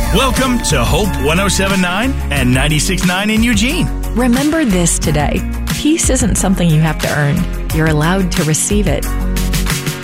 Welcome to Hope 107.9 and 96.9 in Eugene. Remember this today. Peace isn't something you have to earn. You're allowed to receive it.